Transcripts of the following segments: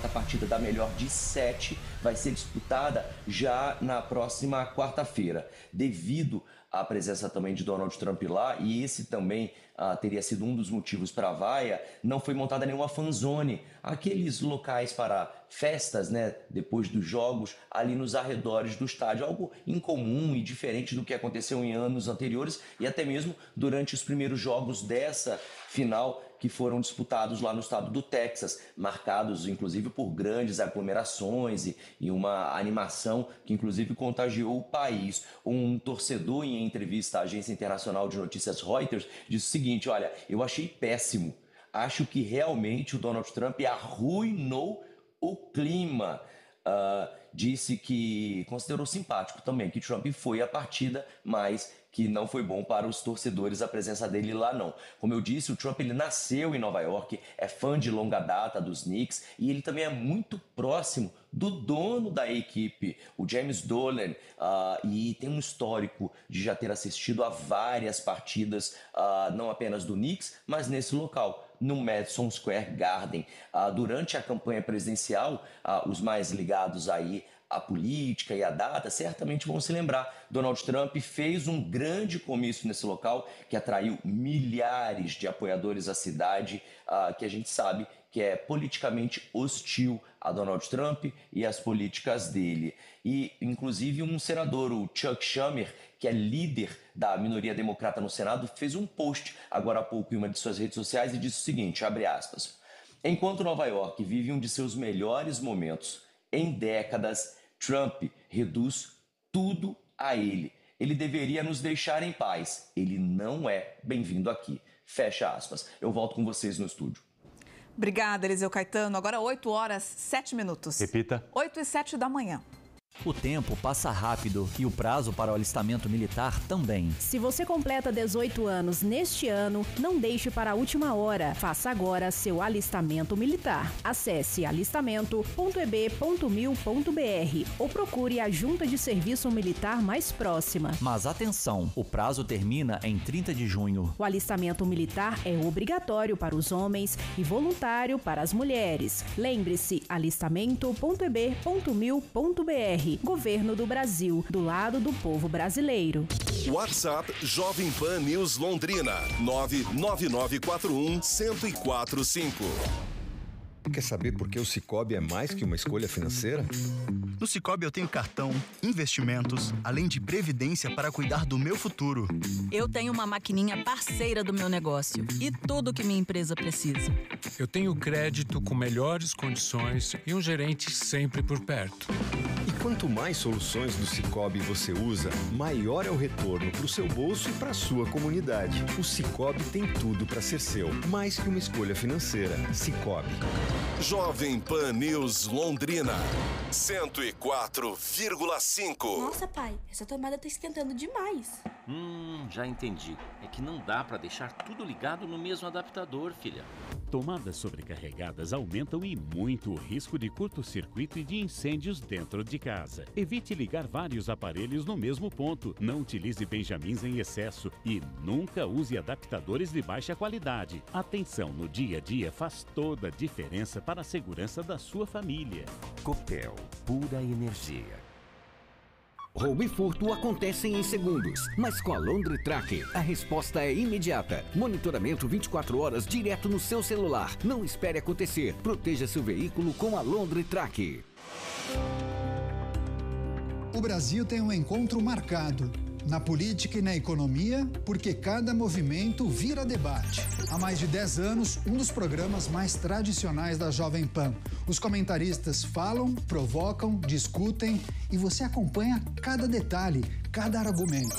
quarta partida da melhor de 7 vai ser disputada já na próxima quarta-feira, devido à presença também de Donald Trump lá, e esse também teria sido um dos motivos para a vaia. Não foi montada nenhuma fanzone, aqueles locais para festas, né, depois dos jogos, ali nos arredores do estádio, algo incomum e diferente do que aconteceu em anos anteriores e até mesmo durante os primeiros jogos dessa final que foram disputados lá no estado do Texas, marcados inclusive por grandes aglomerações e uma animação que inclusive contagiou o país. Um torcedor, em entrevista à agência internacional de notícias Reuters, disse o seguinte: olha, eu achei péssimo, acho que realmente o Donald Trump arruinou o clima. Disse que considerou simpático também que Trump foi à partida, mas que não foi bom para os torcedores a presença dele lá não. Como eu disse, o Trump ele nasceu em Nova York, é fã de longa data dos Knicks e ele também é muito próximo do dono da equipe, o James Dolan, e tem um histórico de já ter assistido a várias partidas, não apenas do Knicks, mas nesse local, no Madison Square Garden. Durante a campanha presidencial, os mais ligados aí à política e à data certamente vão se lembrar. Donald Trump fez um grande comício nesse local que atraiu milhares de apoiadores à cidade, que a gente sabe que é politicamente hostil a Donald Trump e as políticas dele. E, inclusive, um senador, o Chuck Schumer, que é líder da minoria democrata no Senado, fez um post agora há pouco em uma de suas redes sociais e disse o seguinte, abre aspas: enquanto Nova York vive um de seus melhores momentos em décadas, Trump reduz tudo a ele. Ele deveria nos deixar em paz. Ele não é bem-vindo aqui. Fecha aspas. Eu volto com vocês no estúdio. Obrigada, Eliseu Caetano. Agora 8h07. Repita. 8h07 da manhã. O tempo passa rápido e o prazo para o alistamento militar também. Se você completa 18 anos neste ano, não deixe para a última hora. Faça agora seu alistamento militar. Acesse alistamento.eb.mil.br ou procure a Junta de Serviço Militar mais próxima. Mas atenção, o prazo termina em 30 de junho. O alistamento militar é obrigatório para os homens e voluntário para as mulheres. Lembre-se, alistamento.eb.mil.br. Governo do Brasil, do lado do povo brasileiro. WhatsApp Jovem Pan News Londrina, 99941-1045. Quer saber por que o Sicoob é mais que uma escolha financeira? No Sicoob eu tenho cartão, investimentos, além de previdência para cuidar do meu futuro. Eu tenho uma maquininha parceira do meu negócio e tudo que minha empresa precisa. Eu tenho crédito com melhores condições e um gerente sempre por perto. E quanto mais soluções do Sicoob você usa, maior é o retorno para o seu bolso e para a sua comunidade. O Sicoob tem tudo para ser seu, mais que uma escolha financeira. Sicoob. Jovem Pan News Londrina, 104,5. Nossa, pai, essa tomada tá esquentando demais. Já entendi. É que não dá para deixar tudo ligado no mesmo adaptador, filha. Tomadas sobrecarregadas aumentam e muito o risco de curto-circuito e de incêndios dentro de casa. Evite ligar vários aparelhos no mesmo ponto. Não utilize benjamins em excesso e nunca use adaptadores de baixa qualidade. Atenção no dia a dia faz toda a diferença para a segurança da sua família. Copel, pura energia. Roubo e furto acontecem em segundos, mas com a Laundry Track a resposta é imediata. Monitoramento 24 horas direto no seu celular. Não espere acontecer. Proteja seu veículo com a Laundry Track. O Brasil tem um encontro marcado na política e na economia, porque cada movimento vira debate. Há mais de 10 anos, um dos programas mais tradicionais da Jovem Pan. Os comentaristas falam, provocam, discutem e você acompanha cada detalhe, cada argumento.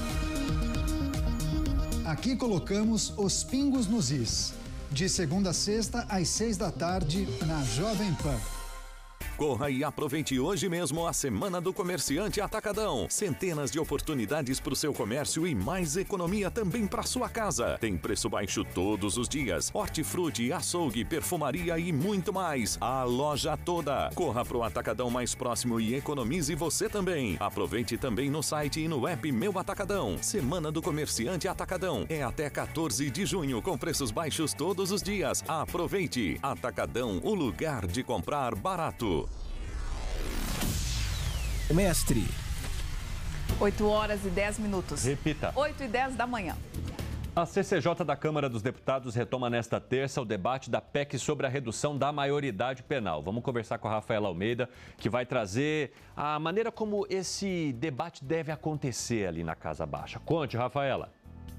Aqui colocamos os pingos nos is. De segunda a sexta, às 6 da tarde, na Jovem Pan. Corra e aproveite hoje mesmo a Semana do Comerciante Atacadão. Centenas de oportunidades para o seu comércio e mais economia também para sua casa. Tem preço baixo todos os dias. Hortifruti, açougue, perfumaria e muito mais. A loja toda. Corra para o Atacadão mais próximo e economize você também. Aproveite também no site e no app Meu Atacadão. Semana do Comerciante Atacadão. É até 14 de junho com preços baixos todos os dias. Aproveite. Atacadão, o lugar de comprar barato. Mestre. 8 horas e 10 minutos. Repita. 8 e 10 da manhã. A CCJ da Câmara dos Deputados retoma nesta terça o debate da PEC sobre a redução da maioridade penal. Vamos conversar com a Rafaela Almeida, que vai trazer a maneira como esse debate deve acontecer ali na Casa Baixa. Conte, Rafaela.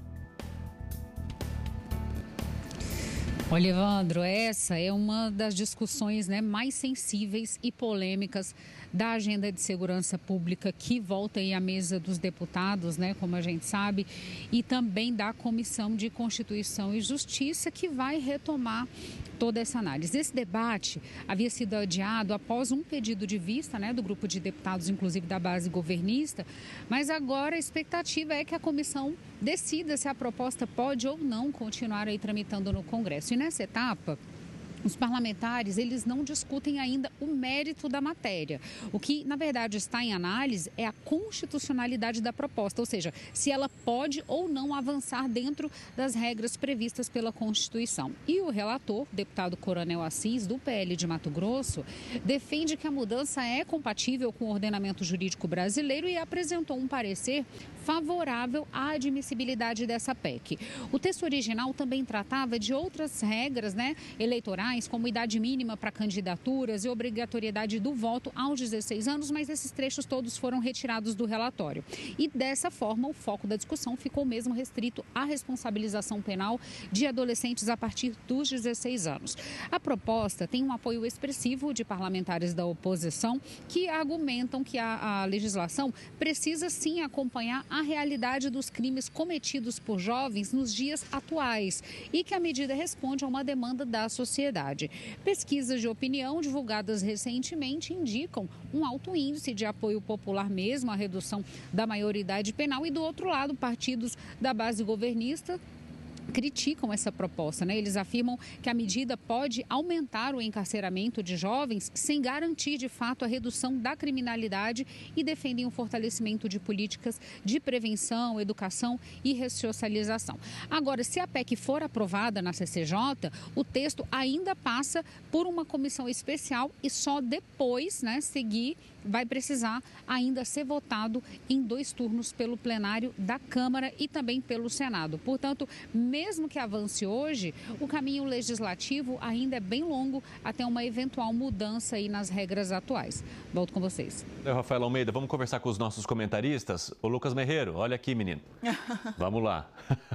Olha, Evandro, essa é uma das discussões mais sensíveis e polêmicas da agenda de segurança pública que volta aí à mesa dos deputados, como a gente sabe, e também da Comissão de Constituição e Justiça, que vai retomar toda essa análise. Esse debate havia sido adiado após um pedido de vista do grupo de deputados, inclusive da base governista, mas agora a expectativa é que a comissão decida se a proposta pode ou não continuar aí tramitando no Congresso. E nessa etapa, os parlamentares, eles não discutem ainda o mérito da matéria. O que, na verdade, está em análise é a constitucionalidade da proposta, ou seja, se ela pode ou não avançar dentro das regras previstas pela Constituição. E o relator, deputado Coronel Assis, do PL de Mato Grosso, defende que a mudança é compatível com o ordenamento jurídico brasileiro e apresentou um parecer favorável à admissibilidade dessa PEC. O texto original também tratava de outras regras, eleitorais, como idade mínima para candidaturas e obrigatoriedade do voto aos 16 anos, mas esses trechos todos foram retirados do relatório. E dessa forma, o foco da discussão ficou mesmo restrito à responsabilização penal de adolescentes a partir dos 16 anos. A proposta tem um apoio expressivo de parlamentares da oposição que argumentam que a legislação precisa sim acompanhar a realidade dos crimes cometidos por jovens nos dias atuais e que a medida responde a uma demanda da sociedade. Pesquisas de opinião divulgadas recentemente indicam um alto índice de apoio popular mesmo à redução da maioridade penal e, do outro lado, partidos da base governista criticam essa proposta, Eles afirmam que a medida pode aumentar o encarceramento de jovens sem garantir, de fato, a redução da criminalidade e defendem o fortalecimento de políticas de prevenção, educação e ressocialização. Agora, se a PEC for aprovada na CCJ, o texto ainda passa por uma comissão especial e só depois, seguir, vai precisar ainda ser votado em 2 turnos pelo plenário da Câmara e também pelo Senado. Portanto, mesmo que avance hoje, o caminho legislativo ainda é bem longo até uma eventual mudança aí nas regras atuais. Volto com vocês. Rafael Almeida, vamos conversar com os nossos comentaristas. O Lucas Merreiro, olha aqui, menino. Vamos lá.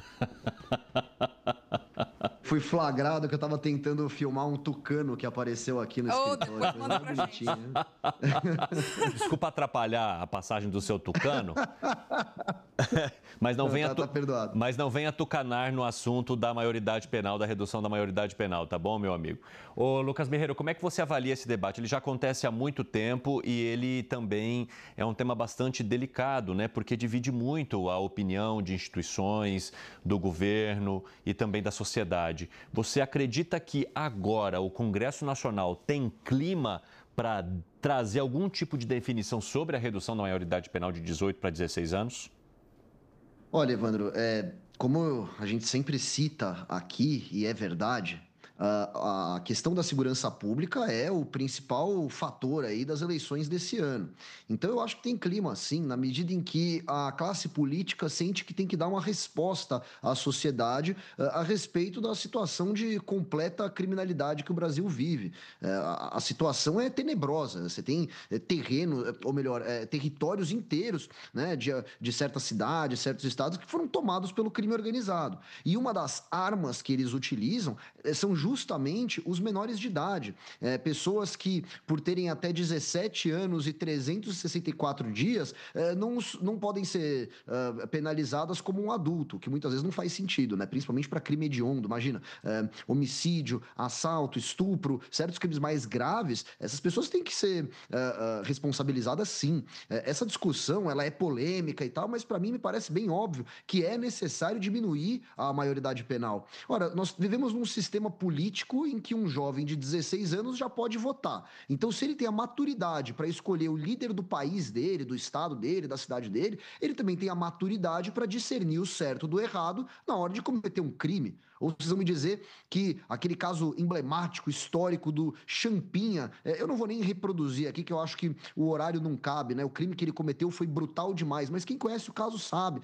Fui flagrado que eu estava tentando filmar um tucano que apareceu aqui no escritório. Coisa bonitinha. Desculpa atrapalhar a passagem do seu tucano, mas não venha mas não venha tucanar no assunto da maioridade penal, da redução da maioridade penal, tá bom, meu amigo? Ô, Lucas Merreiro, como é que você avalia esse debate? Ele já acontece há muito tempo e ele também é um tema bastante delicado, porque divide muito a opinião de instituições, do governo e também da sociedade. Você acredita que agora o Congresso Nacional tem clima para trazer algum tipo de definição sobre a redução da maioridade penal de 18 para 16 anos? Olha, Evandro, como a gente sempre cita aqui, e é verdade, a questão da segurança pública é o principal fator aí das eleições desse ano. Então, eu acho que tem clima, sim, na medida em que a classe política sente que tem que dar uma resposta à sociedade a respeito da situação de completa criminalidade que o Brasil vive. A situação é tenebrosa. Você tem territórios inteiros, de certas cidades, certos estados que foram tomados pelo crime organizado. E uma das armas que eles utilizam são justamente justamente os menores de idade. Pessoas que, por terem até 17 anos e 364 dias, não podem ser penalizadas como um adulto, que muitas vezes não faz sentido, né? Principalmente para crime hediondo. Imagina, homicídio, assalto, estupro, certos crimes mais graves, essas pessoas têm que ser responsabilizadas sim. Essa discussão, ela é polêmica e tal, mas para mim me parece bem óbvio que é necessário diminuir a maioridade penal. Ora, nós vivemos num sistema político em que um jovem de 16 anos já pode votar. Então, se ele tem a maturidade para escolher o líder do país dele, do estado dele, da cidade dele, ele também tem a maturidade para discernir o certo do errado na hora de cometer um crime. Ou vocês vão me dizer que aquele caso emblemático, histórico do Champinha, eu não vou nem reproduzir aqui, que eu acho que o horário não cabe, né? O crime que ele cometeu foi brutal demais, mas quem conhece o caso sabe.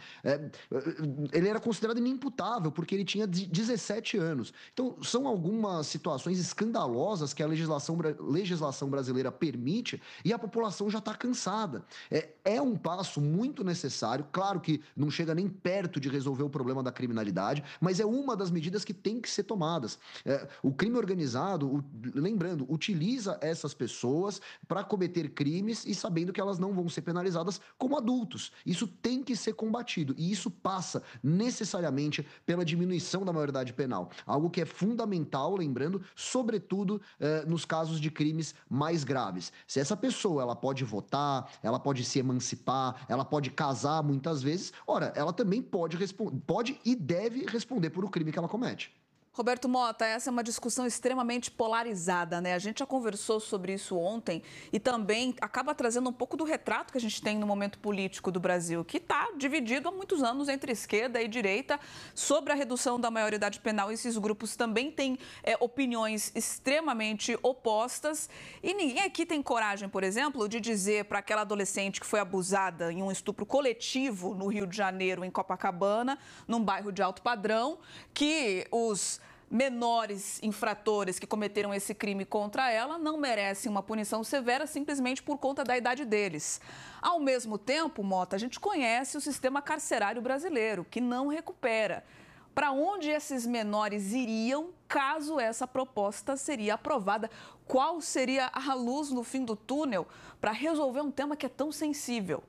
Ele era considerado inimputável, porque ele tinha 17 anos. Então, são algumas situações escandalosas que a legislação brasileira permite e a população já está cansada. É um passo muito necessário, claro que não chega nem perto de resolver o problema da criminalidade, mas é uma das medidas que tem que ser tomadas. O crime organizado, lembrando, utiliza essas pessoas para cometer crimes e sabendo que elas não vão ser penalizadas como adultos. Isso tem que ser combatido e isso passa necessariamente pela diminuição da maioridade penal. Algo que é fundamental, lembrando, sobretudo nos casos de crimes mais graves. Se essa pessoa ela pode votar, ela pode se emancipar, ela pode casar muitas vezes, ora, ela também pode e deve responder por o crime que ela comete. Roberto Mota, essa é uma discussão extremamente polarizada, né? A gente já conversou sobre isso ontem e também acaba trazendo um pouco do retrato que a gente tem no momento político do Brasil, que está dividido há muitos anos entre esquerda e direita sobre a redução da maioridade penal. Esses grupos também têm opiniões extremamente opostas e ninguém aqui tem coragem, por exemplo, de dizer para aquela adolescente que foi abusada em um estupro coletivo no Rio de Janeiro, em Copacabana, num bairro de alto padrão, que os menores infratores que cometeram esse crime contra ela não merecem uma punição severa simplesmente por conta da idade deles. Ao mesmo tempo, Mota, a gente conhece o sistema carcerário brasileiro, que não recupera. Para onde esses menores iriam caso essa proposta seria aprovada? Qual seria a luz no fim do túnel para resolver um tema que é tão sensível?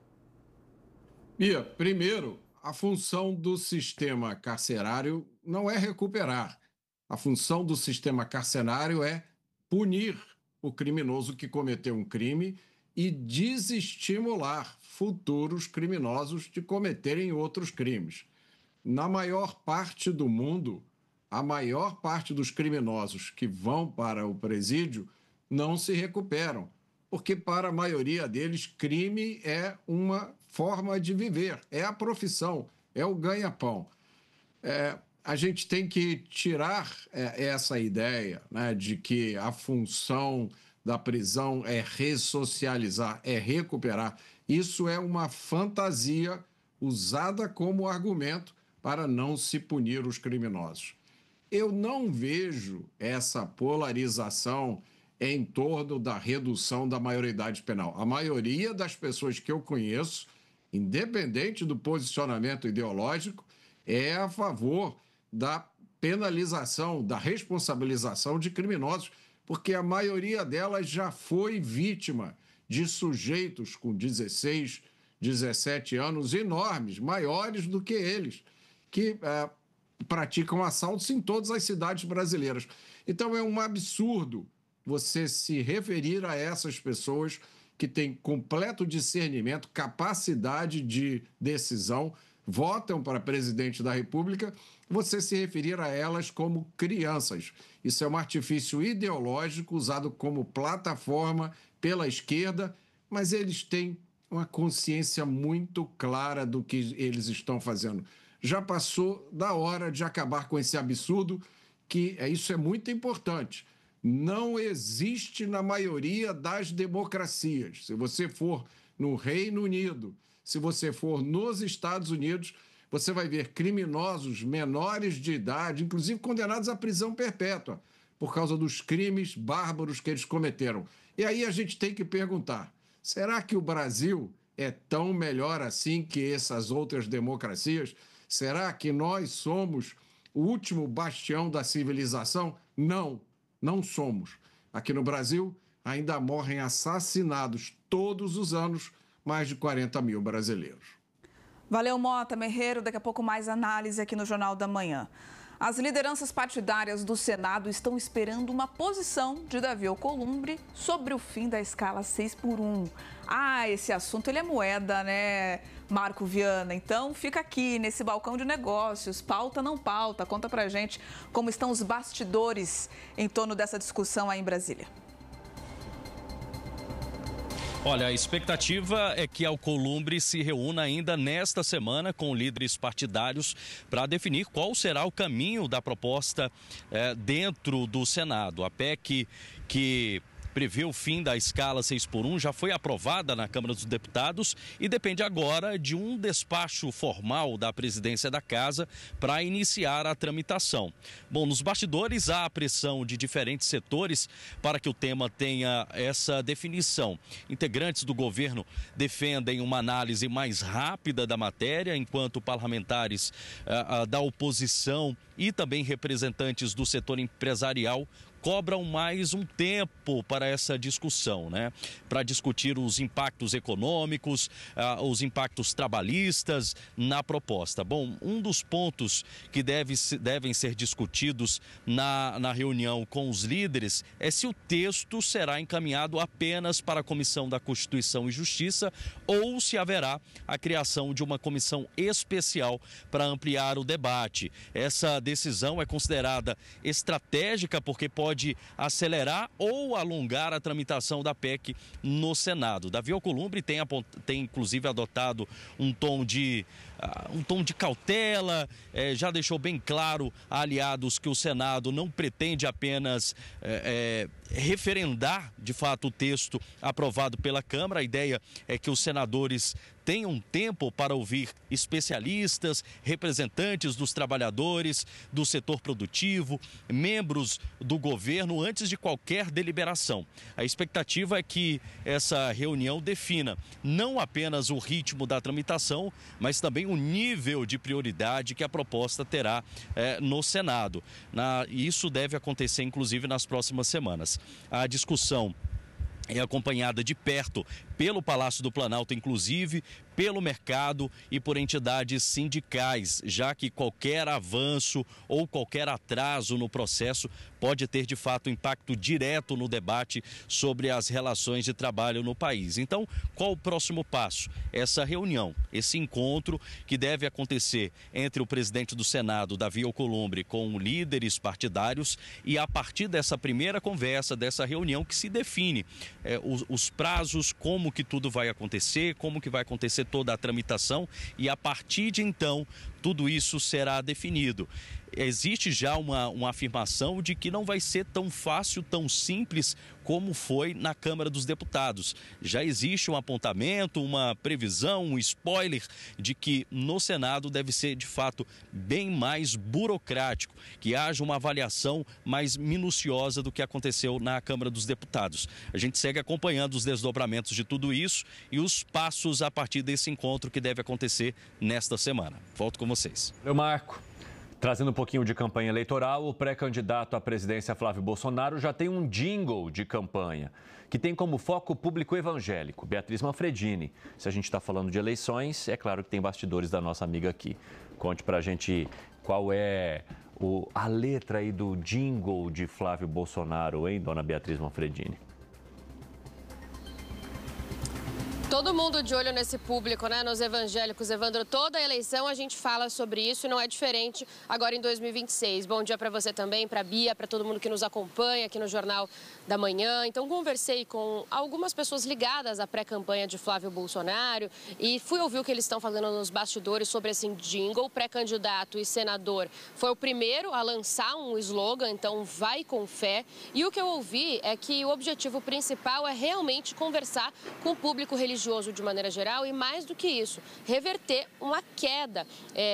Bia, primeiro, a função do sistema carcerário não é recuperar. A função do sistema carcerário é punir o criminoso que cometeu um crime e desestimular futuros criminosos de cometerem outros crimes. Na maior parte do mundo, a maior parte dos criminosos que vão para o presídio não se recuperam, porque para a maioria deles, crime é uma forma de viver, é a profissão, é o ganha-pão. A gente tem que tirar essa ideia, né, de que a função da prisão é ressocializar, é recuperar. Isso é uma fantasia usada como argumento para não se punir os criminosos. Eu não vejo essa polarização em torno da redução da maioridade penal. A maioria das pessoas que eu conheço, independente do posicionamento ideológico, é a favor da penalização, da responsabilização de criminosos, porque a maioria delas já foi vítima de sujeitos com 16, 17 anos enormes, maiores do que eles, que praticam assaltos em todas as cidades brasileiras. Então é um absurdo você se referir a essas pessoas que têm completo discernimento, capacidade de decisão, votam para presidente da República, você se referir a elas como crianças. Isso é um artifício ideológico usado como plataforma pela esquerda, mas eles têm uma consciência muito clara do que eles estão fazendo. Já passou da hora de acabar com esse absurdo, que isso é muito importante. Não existe na maioria das democracias. Se você for no Reino Unido, se você for nos Estados Unidos, você vai ver criminosos menores de idade, inclusive condenados à prisão perpétua, por causa dos crimes bárbaros que eles cometeram. E aí a gente tem que perguntar, será que o Brasil é tão melhor assim que essas outras democracias? Será que nós somos o último bastião da civilização? Não, não somos. Aqui no Brasil, ainda morrem assassinados todos os anos mais de 40 mil brasileiros. Valeu, Mota Merreiro. Daqui a pouco mais análise aqui no Jornal da Manhã. As lideranças partidárias do Senado estão esperando uma posição de Davi Alcolumbre sobre o fim da escala 6x1. Esse assunto ele é moeda, né, Marco Viana? Então fica aqui nesse balcão de negócios, pauta não pauta. Conta pra gente como estão os bastidores em torno dessa discussão aí em Brasília. Olha, a expectativa é que Alcolumbre se reúna ainda nesta semana com líderes partidários para definir qual será o caminho da proposta dentro do Senado. A PEC que prevê o fim da escala 6x1 já foi aprovada na Câmara dos Deputados e depende agora de um despacho formal da presidência da Casa para iniciar a tramitação. Bom, nos bastidores há a pressão de diferentes setores para que o tema tenha essa definição. Integrantes do governo defendem uma análise mais rápida da matéria, enquanto parlamentares da oposição e também representantes do setor empresarial cobram mais um tempo para essa discussão, né? Para discutir os impactos econômicos, os impactos trabalhistas na proposta. Bom, um dos pontos que devem ser discutidos na reunião com os líderes é se o texto será encaminhado apenas para a Comissão da Constituição e Justiça ou se haverá a criação de uma comissão especial para ampliar o debate. Essa decisão é considerada estratégica porque pode acelerar ou alongar a tramitação da PEC no Senado. Davi Alcolumbre tem inclusive adotado um tom de cautela, já deixou bem claro a aliados que o Senado não pretende apenas referendar, de fato, o texto aprovado pela Câmara. A ideia é que os senadores tenham tempo para ouvir especialistas, representantes dos trabalhadores, do setor produtivo, membros do governo, antes de qualquer deliberação. A expectativa é que essa reunião defina não apenas o ritmo da tramitação, mas também o nível de prioridade que a proposta terá no Senado. Isso deve acontecer, inclusive, nas próximas semanas. A discussão é acompanhada de perto pelo Palácio do Planalto, inclusive pelo mercado e por entidades sindicais, já que qualquer avanço ou qualquer atraso no processo pode ter, de fato, impacto direto no debate sobre as relações de trabalho no país. Então, qual o próximo passo? Essa reunião, esse encontro que deve acontecer entre o presidente do Senado, Davi Alcolumbre, com líderes partidários e a partir dessa primeira conversa, dessa reunião que se define os prazos, como que tudo vai acontecer, como que vai acontecer toda a tramitação e a partir de então tudo isso será definido. Existe já uma afirmação de que não vai ser tão fácil, tão simples como foi na Câmara dos Deputados. Já existe um apontamento, uma previsão, um spoiler de que no Senado deve ser, de fato, bem mais burocrático, que haja uma avaliação mais minuciosa do que aconteceu na Câmara dos Deputados. A gente segue acompanhando os desdobramentos de tudo isso e os passos a partir desse encontro que deve acontecer nesta semana. Volto com vocês. Meu Marco. Trazendo um pouquinho de campanha eleitoral, o pré-candidato à presidência Flávio Bolsonaro já tem um jingle de campanha, que tem como foco o público evangélico, Beatriz Manfredini. Se a gente está falando de eleições, é claro que tem bastidores da nossa amiga aqui. Conte pra gente qual é a letra aí do jingle de Flávio Bolsonaro, hein, dona Beatriz Manfredini? Todo mundo de olho nesse público, né? Nos evangélicos. Evandro, toda a eleição a gente fala sobre isso e não é diferente agora em 2026. Bom dia para você também, para a Bia, para todo mundo que nos acompanha aqui no Jornal da Manhã. Então, conversei com algumas pessoas ligadas à pré-campanha de Flávio Bolsonaro e fui ouvir o que eles estão falando nos bastidores sobre esse jingle. Pré-candidato e senador foi o primeiro a lançar um slogan, então vai com fé. E o que eu ouvi é que o objetivo principal é realmente conversar com o público religioso religioso de maneira geral e, mais do que isso, reverter uma queda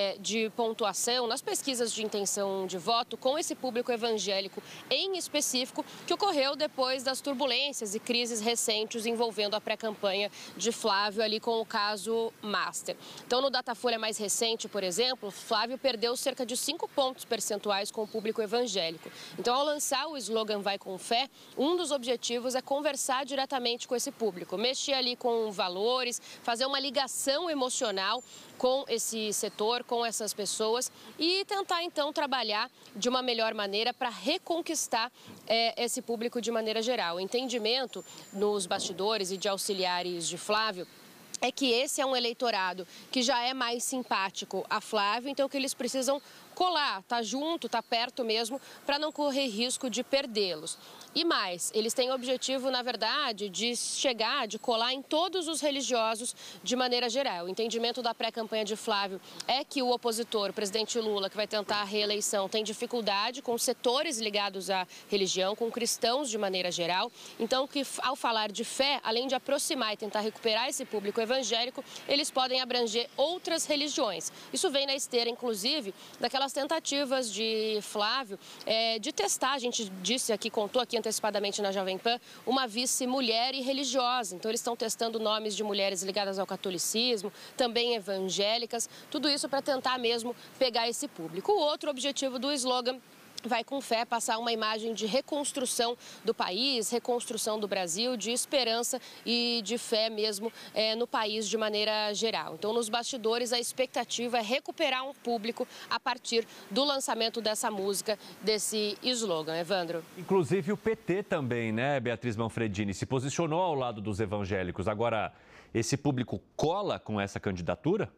de pontuação nas pesquisas de intenção de voto com esse público evangélico em específico, que ocorreu depois das turbulências e crises recentes envolvendo a pré-campanha de Flávio ali com o caso Master. Então, no Datafolha mais recente, por exemplo, Flávio perdeu cerca de 5 pontos percentuais com o público evangélico. Então, ao lançar o slogan Vai com Fé, um dos objetivos é conversar diretamente com esse público, mexer ali com valores, fazer uma ligação emocional com esse setor, com essas pessoas e tentar, então, trabalhar de uma melhor maneira para reconquistar esse público de maneira geral. O entendimento nos bastidores e de auxiliares de Flávio é que esse é um eleitorado que já é mais simpático a Flávio, então que eles precisam colar, tá junto, tá perto mesmo, para não correr risco de perdê-los. E mais, eles têm o objetivo, na verdade, de chegar, de colar em todos os religiosos de maneira geral. O entendimento da pré-campanha de Flávio é que o opositor, o presidente Lula, que vai tentar a reeleição, tem dificuldade com setores ligados à religião, com cristãos de maneira geral. Então, que ao falar de fé, além de aproximar e tentar recuperar esse público evangélico, eles podem abranger outras religiões. Isso vem na esteira, inclusive, daquelas tentativas de Flávio de testar, a gente disse aqui, contou aqui antecipadamente na Jovem Pan, uma vice mulher e religiosa. Então, eles estão testando nomes de mulheres ligadas ao catolicismo, também evangélicas, tudo isso para tentar mesmo pegar esse público. O outro objetivo do slogan Vai com Fé, passar uma imagem de reconstrução do país, reconstrução do Brasil, de esperança e de fé mesmo no país de maneira geral. Então, nos bastidores, a expectativa é recuperar um público a partir do lançamento dessa música, desse slogan. Evandro. Inclusive o PT também, né, Beatriz Manfredini, se posicionou ao lado dos evangélicos. Agora, esse público cola com essa candidatura?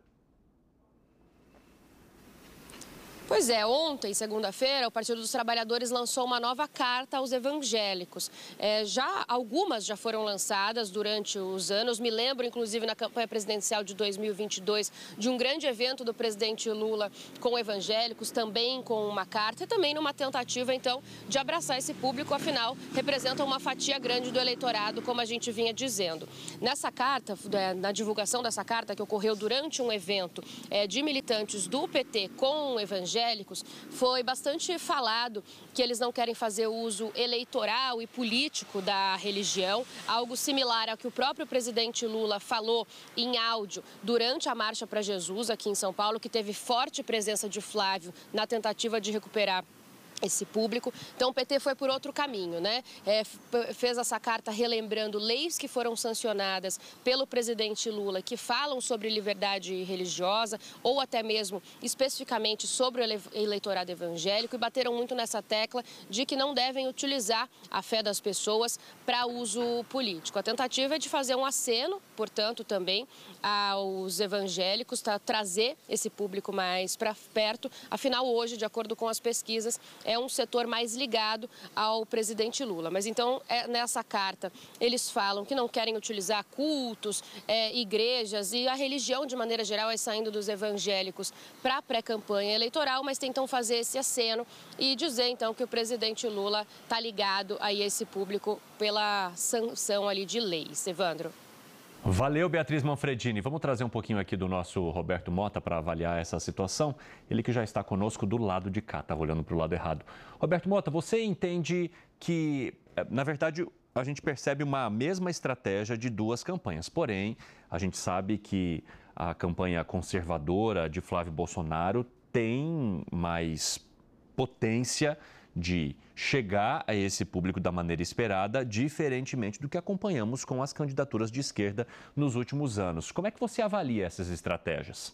Pois é, ontem, segunda-feira, o Partido dos Trabalhadores lançou uma nova carta aos evangélicos. Algumas já foram lançadas durante os anos. Me lembro, inclusive, na campanha presidencial de 2022, de um grande evento do presidente Lula com evangélicos, também com uma carta e também numa tentativa, então, de abraçar esse público. Afinal, representam uma fatia grande do eleitorado, como a gente vinha dizendo. Nessa carta, na divulgação dessa carta, que ocorreu durante um evento de militantes do PT com evangélicos, foi bastante falado que eles não querem fazer uso eleitoral e político da religião, algo similar ao que o próprio presidente Lula falou em áudio durante a Marcha para Jesus aqui em São Paulo, que teve forte presença de Flávio na tentativa de recuperar esse público. Então, o PT foi por outro caminho, né? Fez essa carta relembrando leis que foram sancionadas pelo presidente Lula, que falam sobre liberdade religiosa ou até mesmo especificamente sobre o eleitorado evangélico, e bateram muito nessa tecla de que não devem utilizar a fé das pessoas para uso político. A tentativa é de fazer um aceno, portanto, também aos evangélicos, trazer esse público mais para perto. Afinal, hoje, de acordo com as pesquisas, é um setor mais ligado ao presidente Lula. Mas então, nessa carta, eles falam que não querem utilizar cultos, igrejas e a religião, de maneira geral, é saindo dos evangélicos para a pré-campanha eleitoral, mas tentam fazer esse aceno e dizer, então, que o presidente Lula está ligado a esse público pela sanção ali de leis. Evandro. Valeu, Beatriz Manfredini. Vamos trazer um pouquinho aqui do nosso Roberto Mota para avaliar essa situação. Ele que já está conosco do lado de cá, estava olhando para o lado errado. Roberto Mota, você entende que, na verdade, a gente percebe uma mesma estratégia de duas campanhas. Porém, a gente sabe que a campanha conservadora de Flávio Bolsonaro tem mais potência de chegar a esse público da maneira esperada, diferentemente do que acompanhamos com as candidaturas de esquerda nos últimos anos. Como é que você avalia essas estratégias?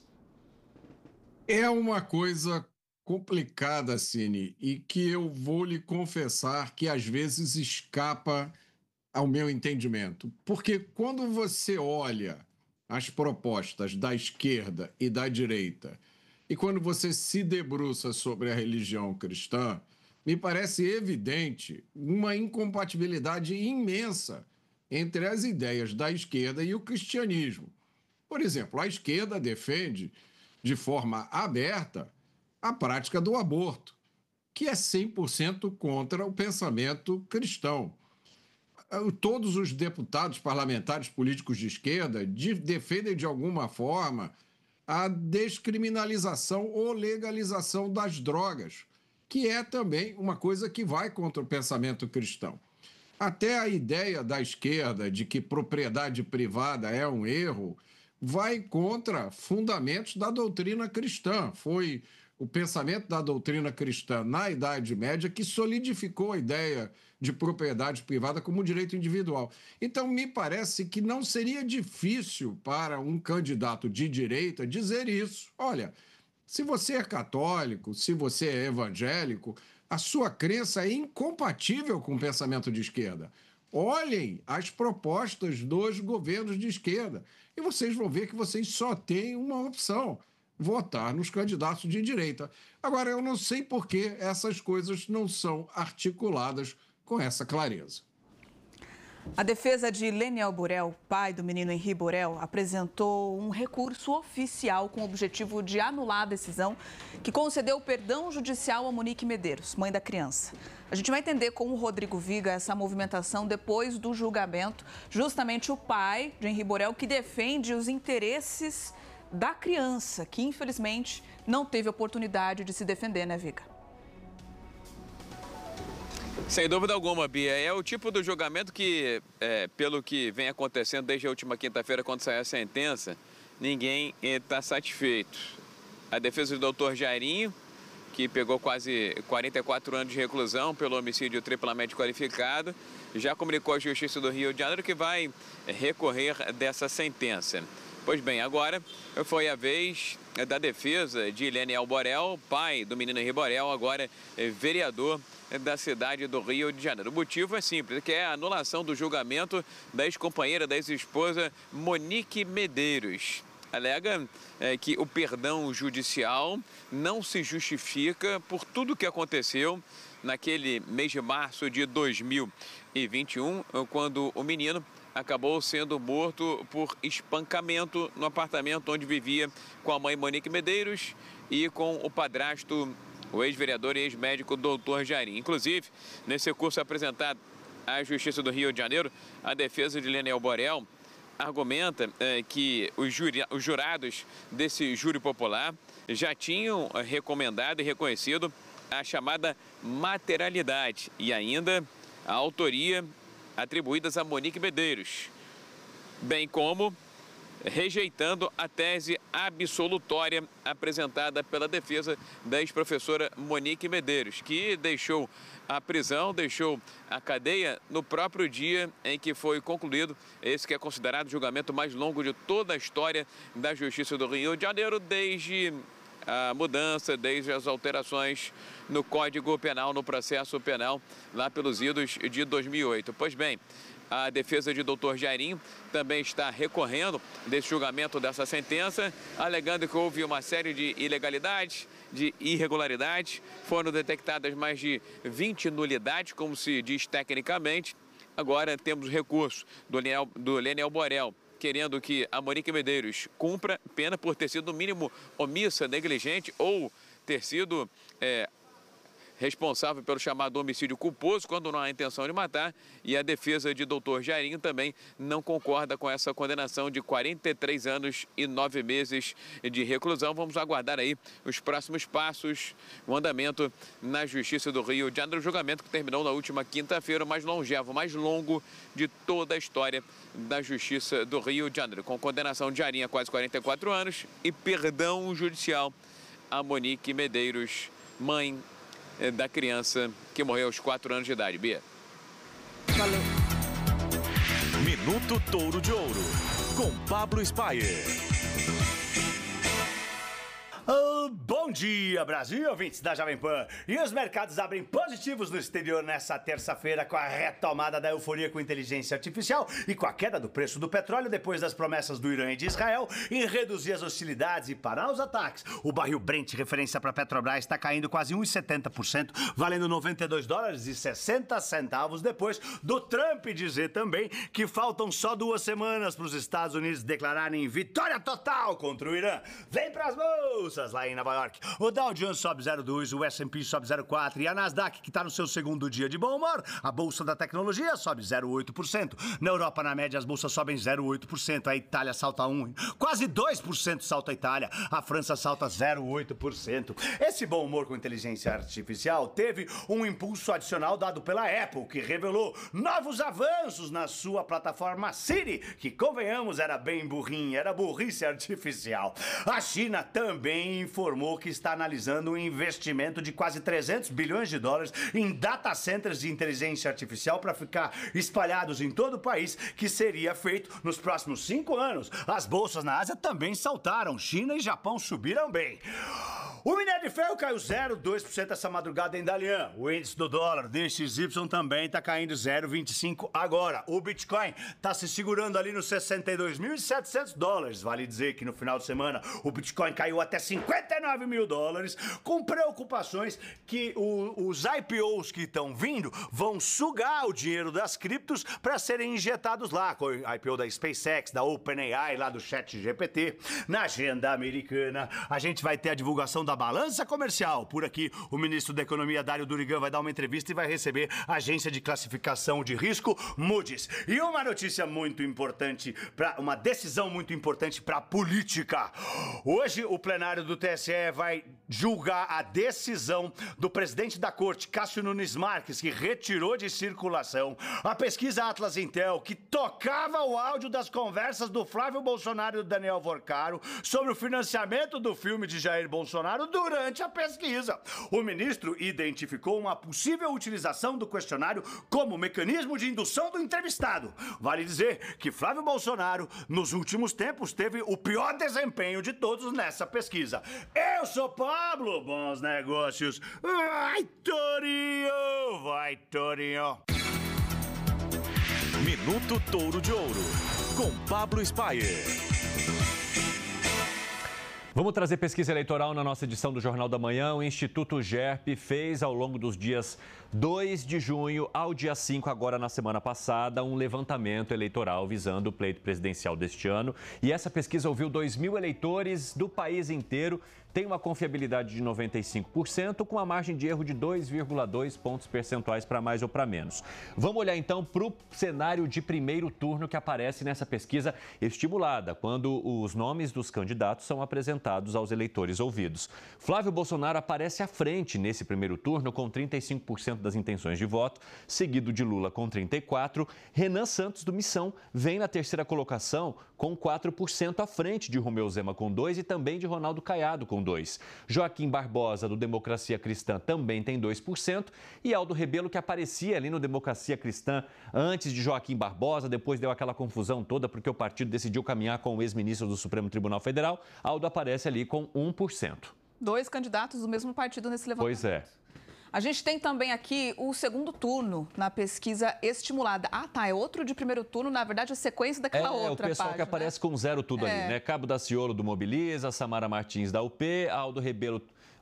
É uma coisa complicada, Cine, e que eu vou lhe confessar que às vezes escapa ao meu entendimento. Porque quando você olha as propostas da esquerda e da direita, e quando você se debruça sobre a religião cristã, me parece evidente uma incompatibilidade imensa entre as ideias da esquerda e o cristianismo. Por exemplo, a esquerda defende, de forma aberta, a prática do aborto, que é 100% contra o pensamento cristão. todos os deputados parlamentares políticos de esquerda defendem de alguma forma a descriminalização ou legalização das drogas, que é também uma coisa que vai contra o pensamento cristão. Até a ideia da esquerda de que propriedade privada é um erro vai contra fundamentos da doutrina cristã. Foi o pensamento da doutrina cristã na Idade Média que solidificou a ideia de propriedade privada como direito individual. Então, me parece que não seria difícil para um candidato de direita dizer isso. Olha, se você é católico, se você é evangélico, a sua crença é incompatível com o pensamento de esquerda. Olhem as propostas dos governos de esquerda e vocês vão ver que vocês só têm uma opção: votar nos candidatos de direita. Agora, eu não sei por que essas coisas não são articuladas com essa clareza. A defesa de Leniel Borel, pai do menino Henri Borel, apresentou um recurso oficial com o objetivo de anular a decisão que concedeu perdão judicial a Monique Medeiros, mãe da criança. A gente vai entender com o Rodrigo Viga essa movimentação depois do julgamento. Justamente o pai de Henri Borel que defende os interesses da criança, que infelizmente não teve oportunidade de se defender, né, Viga? Sem dúvida alguma, Bia. É o tipo do julgamento que, pelo que vem acontecendo desde a última quinta-feira, quando saiu a sentença, ninguém está satisfeito. A defesa do doutor Jairinho, que pegou quase 44 anos de reclusão pelo homicídio triplamente qualificado, já comunicou à Justiça do Rio de Janeiro que vai recorrer dessa sentença. Pois bem, agora foi a vez da defesa de Leniel Borel, pai do menino Henri Borel, agora vereador da cidade do Rio de Janeiro. O motivo é simples, que é a anulação do julgamento da ex-companheira, da ex-esposa Monique Medeiros. Alega que o perdão judicial não se justifica por tudo o que aconteceu naquele mês de março de 2021, quando o menino acabou sendo morto por espancamento no apartamento onde vivia com a mãe Monique Medeiros e com o padrasto, o ex-vereador e ex-médico doutor Jairinho. Inclusive, nesse recurso apresentado à Justiça do Rio de Janeiro, a defesa de Leniel Borel argumenta que os jurados desse júri popular já tinham recomendado e reconhecido a chamada materialidade e ainda a autoria atribuídas a Monique Medeiros, bem como rejeitando a tese absolutória apresentada pela defesa da ex-professora Monique Medeiros, que deixou a prisão, deixou a cadeia no próprio dia em que foi concluído esse que é considerado o julgamento mais longo de toda a história da Justiça do Rio de Janeiro, desde a mudança, desde as alterações no Código Penal, no processo penal, lá pelos idos de 2008. Pois bem, a defesa de doutor Jairinho também está recorrendo desse julgamento dessa sentença, alegando que houve uma série de ilegalidades, de irregularidades, foram detectadas mais de 20 nulidades, como se diz tecnicamente. Agora temos o recurso do Leniel Borel, querendo que a Monique Medeiros cumpra pena por ter sido, no mínimo, omissa, negligente ou ter sido responsável pelo chamado homicídio culposo, quando não há intenção de matar. E a defesa de doutor Jairinho também não concorda com essa condenação de 43 anos e 9 meses de reclusão. Vamos aguardar aí os próximos passos, o andamento na Justiça do Rio de Janeiro, o julgamento que terminou na última quinta-feira, o mais longevo, o mais longo de toda a história da Justiça do Rio de Janeiro, com condenação de Jairinho a quase 44 anos e perdão judicial a Monique Medeiros, mãe da criança que morreu aos 4 anos de idade. Bia. Valeu. Minuto Touro de Ouro, com Pablo Spaier. Bom dia, Brasil, ouvintes da Jovem Pan. E os mercados abrem positivos no exterior nessa terça-feira com a retomada da euforia com inteligência artificial e com a queda do preço do petróleo depois das promessas do Irã e de Israel em reduzir as hostilidades e parar os ataques. O barril Brent, referência para a Petrobras, está caindo quase 1,70%, valendo $92,60 depois do Trump dizer também que faltam só 2 semanas para os Estados Unidos declararem vitória total contra o Irã. Vem para as bolsas lá em Nova York. York. O Dow Jones sobe 0,2, o S&P sobe 0,4 e a Nasdaq, que está no seu segundo dia de bom humor, a Bolsa da Tecnologia sobe 0,8%. Na Europa, na média, as bolsas sobem 0,8%. A Itália salta 1%. Quase 2% salta a Itália. A França salta 0,8%. Esse bom humor com inteligência artificial teve um impulso adicional dado pela Apple, que revelou novos avanços na sua plataforma Siri, que, convenhamos, era bem burrinha, era burrice artificial. A China também informou que está analisando um investimento de quase 300 bilhões de dólares em data centers de inteligência artificial para ficar espalhados em todo o país, que seria feito nos próximos 5 anos. As bolsas na Ásia também saltaram. China e Japão subiram bem. O minério de ferro caiu 0,2% essa madrugada em Dalian. O índice do dólar DXY também está caindo 0,25% agora. O Bitcoin está se segurando ali nos 62.700 dólares. Vale dizer que no final de semana o Bitcoin caiu até 59 mil dólares, com preocupações que os IPOs que estão vindo vão sugar o dinheiro das criptos para serem injetados lá, com o IPO da SpaceX, da OpenAI, lá do ChatGPT. Na agenda americana, a gente vai ter a divulgação da balança comercial. Por aqui, o ministro da Economia, Dário Durigan, vai dar uma entrevista e vai receber a agência de classificação de risco, Moody's. E uma notícia muito importante, uma decisão muito importante para a política. Hoje, o plenário do TSE vai julgar a decisão do presidente da corte, Cássio Nunes Marques, que retirou de circulação a pesquisa Atlas Intel, que tocava o áudio das conversas do Flávio Bolsonaro e do Daniel Vorcaro sobre o financiamento do filme de Jair Bolsonaro durante a pesquisa. O ministro identificou uma possível utilização do questionário como mecanismo de indução do entrevistado. Vale dizer que Flávio Bolsonaro, nos últimos tempos, teve o pior desempenho de todos nessa pesquisa. Eu sou Pablo, bons negócios. Vai, Torinho! Vai, Torinho! Minuto Touro de Ouro, com Pablo Spaier. Vamos trazer pesquisa eleitoral na nossa edição do Jornal da Manhã. O Instituto GERP fez, ao longo dos dias 2 de junho ao dia 5, agora na semana passada, um levantamento eleitoral visando o pleito presidencial deste ano. E essa pesquisa ouviu 2.000 eleitores do país inteiro. Tem uma confiabilidade de 95%, com a margem de erro de 2,2 pontos percentuais para mais ou para menos. Vamos olhar então para o cenário de primeiro turno que aparece nessa pesquisa estimulada, quando os nomes dos candidatos são apresentados aos eleitores ouvidos. Flávio Bolsonaro aparece à frente nesse primeiro turno com 35% das intenções de voto, seguido de Lula com 34%. Renan Santos do Missão vem na terceira colocação com 4% à frente de Romeu Zema com 2% e também de Ronaldo Caiado com 2%. Joaquim Barbosa, do Democracia Cristã, também tem 2%. E Aldo Rebelo, que aparecia ali no Democracia Cristã antes de Joaquim Barbosa, depois deu aquela confusão toda porque o partido decidiu caminhar com o ex-ministro do Supremo Tribunal Federal. Aldo aparece ali com 1%. 2 candidatos do mesmo partido nesse levantamento. Pois é. A gente tem também aqui o segundo turno na pesquisa estimulada. Ah, tá, é outro de primeiro turno, na verdade, a sequência daquela outra página. É o pessoal que aparece com 0 tudo ali, né? Cabo Daciolo do Mobiliza, Samara Martins da UP, Aldo Rebelo...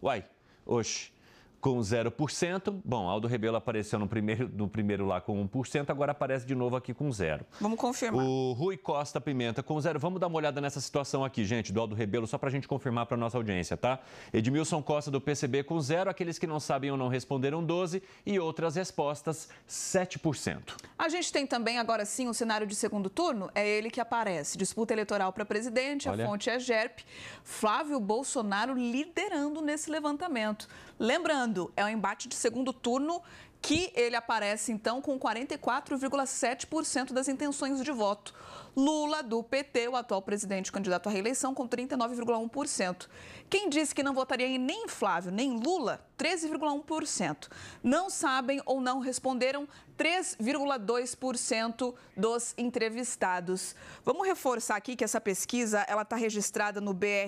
com 0%. Bom, Aldo Rebelo apareceu no primeiro lá com 1%, agora aparece de novo aqui com 0%. Vamos confirmar. O Rui Costa Pimenta com 0%. Vamos dar uma olhada nessa situação aqui, gente, do Aldo Rebelo, só para a gente confirmar para a nossa audiência, tá? Edmilson Costa do PCB com 0%, aqueles que não sabem ou não responderam 12% e outras respostas 7%. A gente tem também, agora sim, o cenário de segundo turno, é ele que aparece. Disputa eleitoral para presidente, a fonte é GERP. Flávio Bolsonaro liderando nesse levantamento. Lembrando, é um embate de segundo turno que ele aparece, então, com 44,7% das intenções de voto. Lula, do PT, o atual presidente candidato à reeleição, com 39,1%. Quem disse que não votaria nem em Flávio, nem Lula, 13,1%. Não sabem ou não responderam 3,2% dos entrevistados. Vamos reforçar aqui que essa pesquisa ela está registrada no BR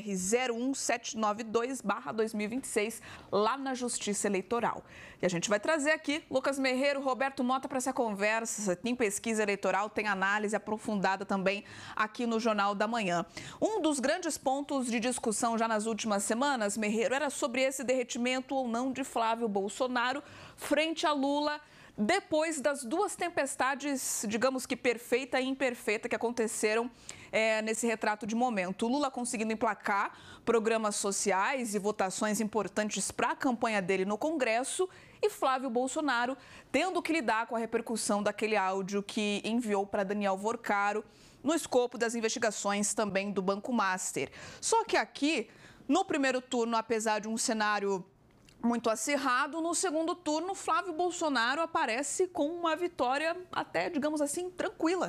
01792/2026, lá na Justiça Eleitoral. E a gente vai trazer aqui Lucas Merreiro, Roberto Mota para essa conversa. Tem pesquisa eleitoral, tem análise aprofundada também aqui no Jornal da Manhã. Um dos grandes pontos de discussão já nas últimas semanas, Merreiro, era sobre esse derretimento ou não de Flávio Bolsonaro frente a Lula depois das duas tempestades, digamos que perfeita e imperfeita, que aconteceram nesse retrato de momento. O Lula conseguindo emplacar programas sociais e votações importantes para a campanha dele no Congresso e Flávio Bolsonaro tendo que lidar com a repercussão daquele áudio que enviou para Daniel Vorcaro no escopo das investigações também do Banco Master. Só que aqui, no primeiro turno, apesar de um cenário muito acirrado, no segundo turno, Flávio Bolsonaro aparece com uma vitória até, digamos assim, tranquila.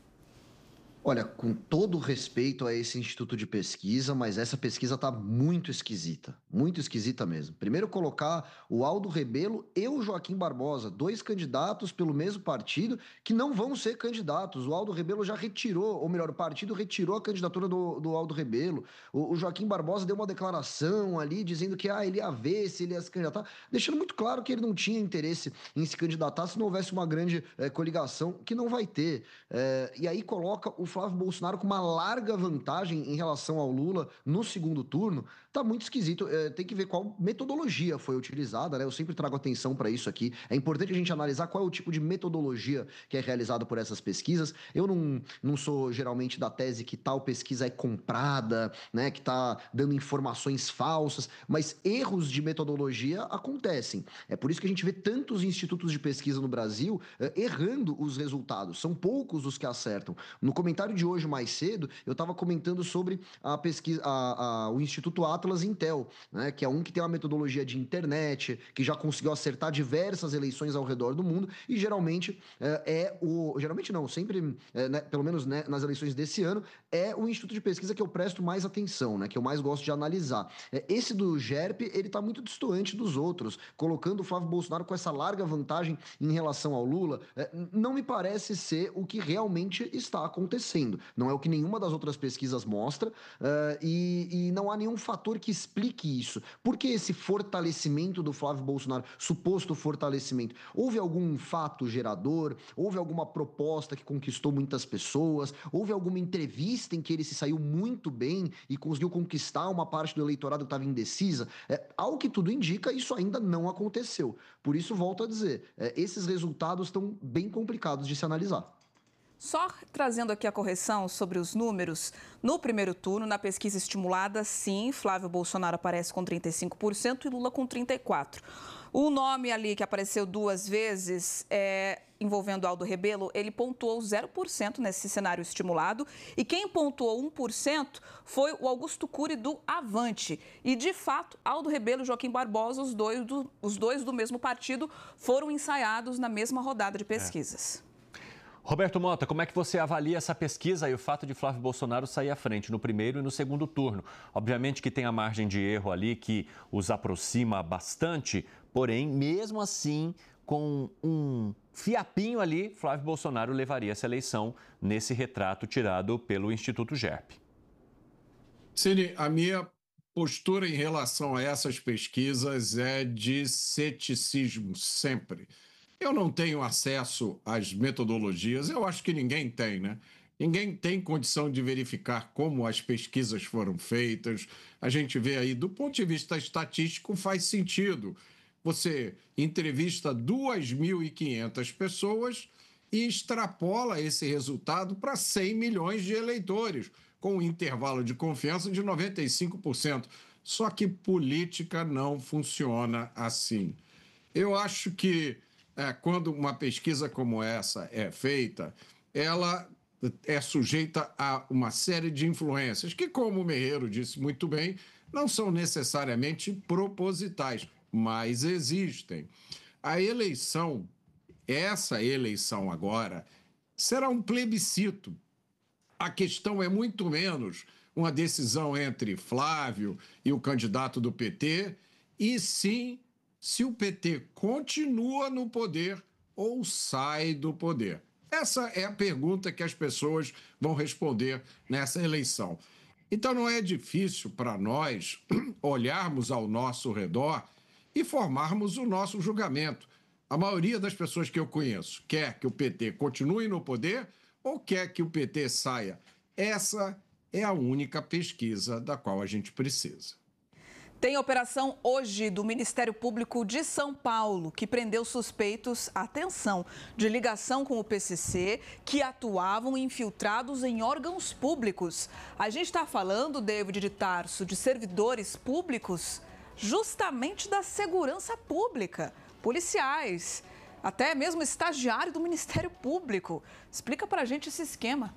Olha, com todo respeito a esse instituto de pesquisa, mas essa pesquisa está muito esquisita mesmo. Primeiro colocar o Aldo Rebelo e o Joaquim Barbosa, dois candidatos pelo mesmo partido que não vão ser candidatos. O Aldo Rebelo já retirou, ou melhor, o partido retirou a candidatura do Aldo Rebelo. O Joaquim Barbosa deu uma declaração ali dizendo que ele ia ver se ele ia se candidatar, deixando muito claro que ele não tinha interesse em se candidatar se não houvesse uma grande coligação, que não vai ter. E aí coloca o Flávio Bolsonaro com uma larga vantagem em relação ao Lula no segundo turno. Tá muito esquisito. Tem que ver qual metodologia foi utilizada, né? Eu sempre trago atenção para isso aqui. É importante a gente analisar qual é o tipo de metodologia que é realizado por essas pesquisas. Eu não sou geralmente da tese que tal pesquisa é comprada, né? Que tá dando informações falsas, mas erros de metodologia acontecem. É por isso que a gente vê tantos institutos de pesquisa no Brasil errando os resultados. São poucos os que acertam. No comentário de hoje, mais cedo, eu estava comentando sobre a pesquisa, o Instituto Atlas Intel, né, que é um que tem uma metodologia de internet, que já conseguiu acertar diversas eleições ao redor do mundo, e geralmente sempre, né, pelo menos, né, nas eleições desse ano, é o instituto de pesquisa que eu presto mais atenção, né, que eu mais gosto de analisar. Esse do GERP, ele está muito distante dos outros, colocando o Flávio Bolsonaro com essa larga vantagem em relação ao Lula, não me parece ser o que realmente está acontecendo. Não é o que nenhuma das outras pesquisas mostra, e não há nenhum fator que explique isso. Por que esse fortalecimento do Flávio Bolsonaro, suposto fortalecimento? Houve algum fato gerador? Houve alguma proposta que conquistou muitas pessoas? Houve alguma entrevista em que ele se saiu muito bem e conseguiu conquistar uma parte do eleitorado que estava indecisa? Ao que tudo indica, isso ainda não aconteceu. Por isso, volto a dizer, esses resultados estão bem complicados de se analisar. Só trazendo aqui a correção sobre os números, no primeiro turno, na pesquisa estimulada, sim, Flávio Bolsonaro aparece com 35% e Lula com 34%. O nome ali que apareceu duas vezes, envolvendo Aldo Rebelo, ele pontuou 0% nesse cenário estimulado. E quem pontuou 1% foi o Augusto Cury do Avante. E, de fato, Aldo Rebelo e Joaquim Barbosa, os dois do mesmo partido, foram ensaiados na mesma rodada de pesquisas. Roberto Mota, como é que você avalia essa pesquisa e o fato de Flávio Bolsonaro sair à frente no primeiro e no segundo turno? Obviamente que tem a margem de erro ali que os aproxima bastante, porém, mesmo assim, com um fiapinho ali, Flávio Bolsonaro levaria essa eleição nesse retrato tirado pelo Instituto GERP. Cine, a minha postura em relação a essas pesquisas é de ceticismo sempre. Eu não tenho acesso às metodologias, eu acho que ninguém tem, né? Ninguém tem condição de verificar como as pesquisas foram feitas. A gente vê aí, do ponto de vista estatístico, faz sentido. Você entrevista 2.500 pessoas e extrapola esse resultado para 100 milhões de eleitores, com um intervalo de confiança de 95%. Só que política não funciona assim. Eu acho que quando uma pesquisa como essa é feita, ela é sujeita a uma série de influências que, como o Mejeiro disse muito bem, não são necessariamente propositais, mas existem. A eleição, essa eleição agora, será um plebiscito. A questão é muito menos uma decisão entre Flávio e o candidato do PT, e sim se o PT continua no poder ou sai do poder. Essa é a pergunta que as pessoas vão responder nessa eleição. Então não é difícil para nós olharmos ao nosso redor e formarmos o nosso julgamento. A maioria das pessoas que eu conheço quer que o PT continue no poder ou quer que o PT saia. Essa é a única pesquisa da qual a gente precisa. Tem operação hoje do Ministério Público de São Paulo, que prendeu suspeitos, atenção, de ligação com o PCC, que atuavam infiltrados em órgãos públicos. A gente está falando, David de Tarso, de servidores públicos, justamente da segurança pública, policiais, até mesmo estagiário do Ministério Público. Explica pra gente esse esquema.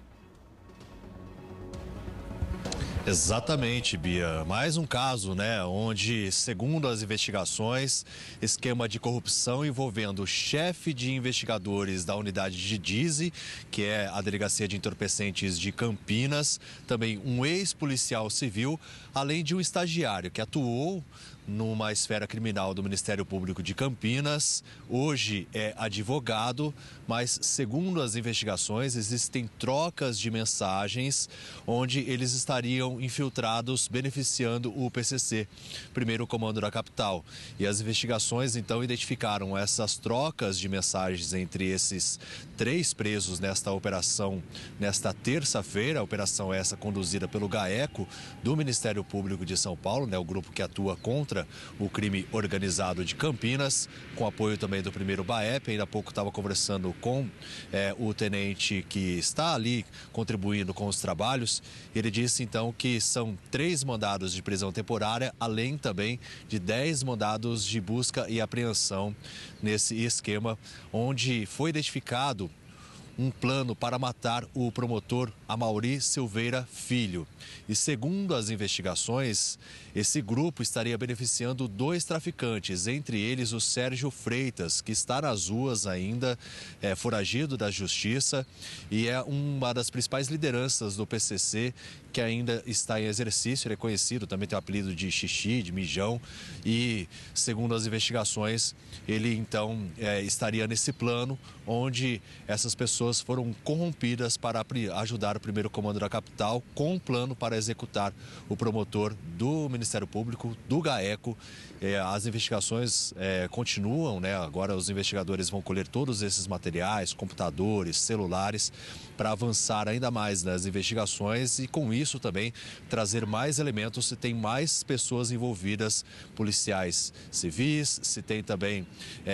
Exatamente, Bia. Mais um caso, né, onde, segundo as investigações, esquema de corrupção envolvendo o chefe de investigadores da unidade de DISE, que é a Delegacia de Entorpecentes de Campinas, também um ex-policial civil, além de um estagiário que atuou numa esfera criminal do Ministério Público de Campinas. Hoje é advogado, mas, segundo as investigações, existem trocas de mensagens onde eles estariam infiltrados beneficiando o PCC, primeiro comando da capital. E as investigações, então, identificaram essas trocas de mensagens entre esses 3 presos nesta operação, nesta terça-feira, a operação essa conduzida pelo GAECO, do Ministério Público de São Paulo, né, o grupo que atua contra o crime organizado de Campinas, com apoio também do primeiro BAEP. Ainda há pouco estava conversando com o tenente que está ali contribuindo com os trabalhos. Ele disse então que são 3 mandados de prisão temporária, além também de 10 mandados de busca e apreensão nesse esquema, onde foi identificado um plano para matar o promotor Amaury Silveira Filho. E segundo as investigações, esse grupo estaria beneficiando 2 traficantes, entre eles o Sérgio Freitas, que está nas ruas ainda, foragido da justiça, e é uma das principais lideranças do PCC, que ainda está em exercício. Ele é conhecido, também tem o apelido de Xixi, de Mijão, e segundo as investigações, ele então estaria nesse plano onde essas pessoas foram corrompidas para ajudar o primeiro comando da capital, com um plano para executar o promotor do Ministério Público, do GAECO. As investigações continuam, né? Agora os investigadores vão colher todos esses materiais, computadores, celulares, para avançar ainda mais nas investigações e, com isso, também trazer mais elementos se tem mais pessoas envolvidas, policiais civis, se tem também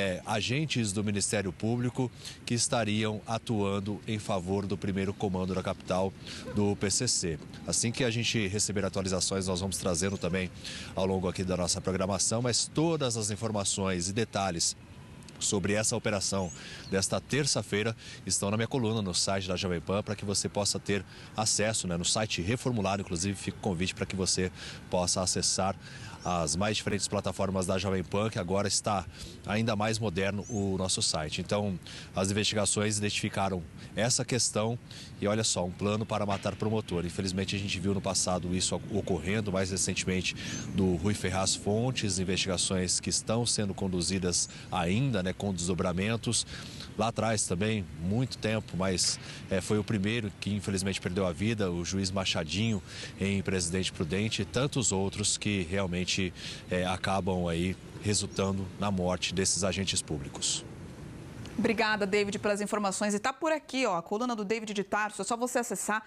agentes do Ministério Público que estariam atuando em favor do primeiro comando da capital do PCC. Assim que a gente receber atualizações, nós vamos trazendo também ao longo aqui da nossa programação, mas todas as informações e detalhes sobre essa operação desta terça-feira estão na minha coluna no site da Jovem Pan, para que você possa ter acesso, né, no site reformulado. Inclusive, fica o convite para que você possa acessar as mais diferentes plataformas da Jovem Pan, que agora está ainda mais moderno o nosso site. Então, as investigações identificaram essa questão e, olha só, um plano para matar promotor. Infelizmente, a gente viu no passado isso ocorrendo, mais recentemente do Rui Ferraz Fontes, investigações que estão sendo conduzidas ainda, né, com desdobramentos. Lá atrás também, muito tempo, mas foi o primeiro que infelizmente perdeu a vida, o juiz Machadinho em Presidente Prudente, e tantos outros que realmente acabam aí resultando na morte desses agentes públicos. Obrigada, David, pelas informações. E tá por aqui, ó, a coluna do David de Tarso. É só você acessar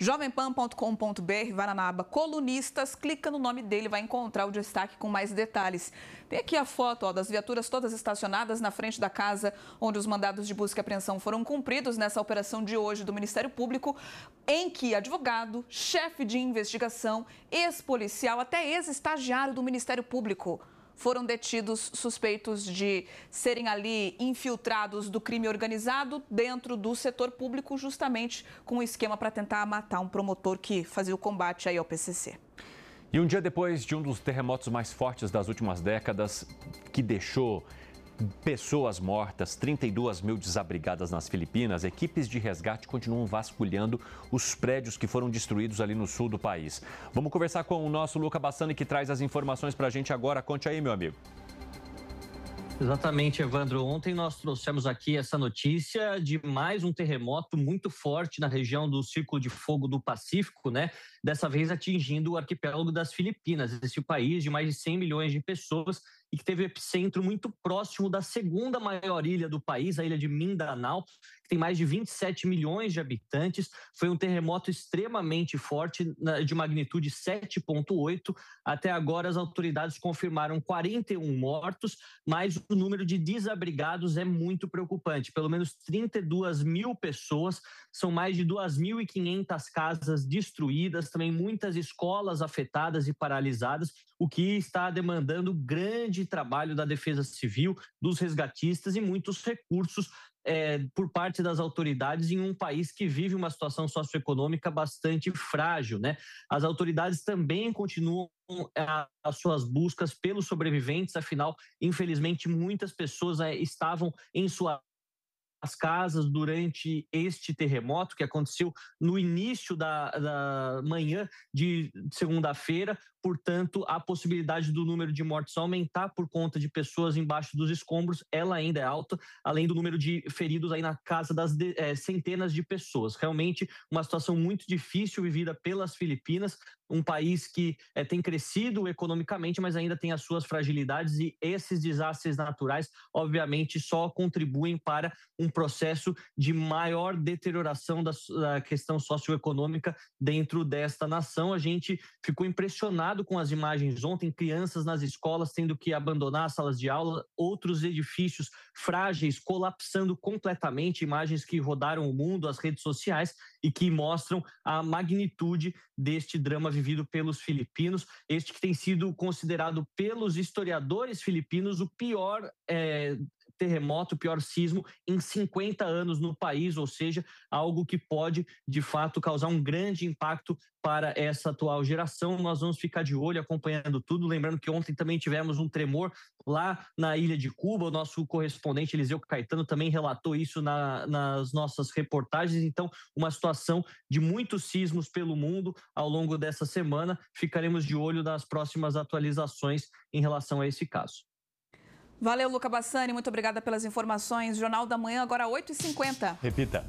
jovempan.com.br, vai na aba Colunistas, clica no nome dele, vai encontrar o destaque com mais detalhes. Tem aqui a foto, ó, das viaturas todas estacionadas na frente da casa onde os mandados de busca e apreensão foram cumpridos nessa operação de hoje do Ministério Público, em que advogado, chefe de investigação, ex-policial, até ex-estagiário do Ministério Público foram detidos suspeitos de serem ali infiltrados do crime organizado dentro do setor público, justamente com um esquema para tentar matar um promotor que fazia o combate aí ao PCC. E um dia depois de um dos terremotos mais fortes das últimas décadas, que deixou pessoas mortas, 32 mil desabrigadas nas Filipinas, equipes de resgate continuam vasculhando os prédios que foram destruídos ali no sul do país. Vamos conversar com o nosso Luca Bassani, que traz as informações para a gente agora. Conte aí, meu amigo. Exatamente, Evandro. Ontem nós trouxemos aqui essa notícia de mais um terremoto muito forte na região do Círculo de Fogo do Pacífico, né? Dessa vez atingindo o arquipélago das Filipinas, esse país de mais de 100 milhões de pessoas e que teve epicentro muito próximo da segunda maior ilha do país, a ilha de Mindanao, que tem mais de 27 milhões de habitantes. Foi um terremoto extremamente forte, de magnitude 7,8. Até agora, as autoridades confirmaram 41 mortos, mas o número de desabrigados é muito preocupante. Pelo menos 32 mil pessoas, são mais de 2.500 casas destruídas, também muitas escolas afetadas e paralisadas, o que está demandando grande trabalho da Defesa Civil, dos resgatistas e muitos recursos por parte das autoridades em um país que vive uma situação socioeconômica bastante frágil, né? As autoridades também continuam as suas buscas pelos sobreviventes, afinal, infelizmente, muitas pessoas estavam em suas casas durante este terremoto que aconteceu no início da manhã de segunda-feira. Portanto, a possibilidade do número de mortes aumentar por conta de pessoas embaixo dos escombros, ela ainda é alta, além do número de feridos aí na casa das centenas de pessoas. Realmente uma situação muito difícil vivida pelas Filipinas, um país que tem crescido economicamente, mas ainda tem as suas fragilidades, e esses desastres naturais, obviamente, só contribuem para um processo de maior deterioração da questão socioeconômica dentro desta nação. A gente ficou impressionado com as imagens ontem, crianças nas escolas tendo que abandonar as salas de aula, outros edifícios frágeis colapsando completamente, imagens que rodaram o mundo, as redes sociais, e que mostram a magnitude deste drama vivido pelos filipinos, este que tem sido considerado pelos historiadores filipinos o pior terremoto, o pior sismo em 50 anos no país, ou seja, algo que pode, de fato, causar um grande impacto para essa atual geração. Nós vamos ficar de olho, acompanhando tudo. Lembrando que ontem também tivemos um tremor lá na ilha de Cuba. O nosso correspondente Eliseu Caetano também relatou isso nas nossas reportagens. Então, uma situação de muitos sismos pelo mundo ao longo dessa semana. Ficaremos de olho nas próximas atualizações em relação a esse caso. Valeu, Luca Bassani, muito obrigada pelas informações. Jornal da Manhã, agora 8h50. Repita.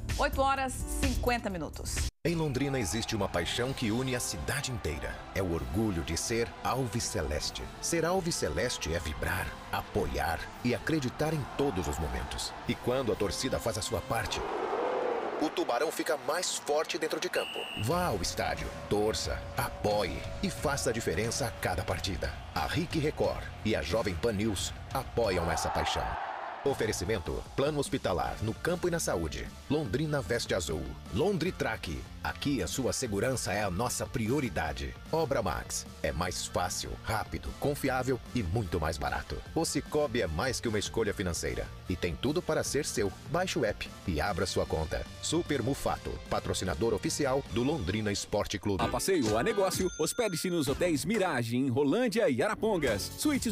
8h50. Em Londrina existe uma paixão que une a cidade inteira. É o orgulho de ser alviceleste. Ser alviceleste é vibrar, apoiar e acreditar em todos os momentos. E quando a torcida faz a sua parte, o Tubarão fica mais forte dentro de campo. Vá ao estádio, torça, apoie e faça a diferença a cada partida. A RIC Record e a Jovem Pan News apoiam essa paixão. Oferecimento: Plano Hospitalar no Campo e na Saúde. Londrina veste azul. Londritrack. Aqui a sua segurança é a nossa prioridade. Obra Max. É mais fácil, rápido, confiável e muito mais barato. O Cicobi é mais que uma escolha financeira e tem tudo para ser seu. Baixe o app e abra sua conta. Super Mufato, patrocinador oficial do Londrina Esporte Clube. A passeio a negócio, hospede-se nos hotéis Mirage em Rolândia e Arapongas. Suítes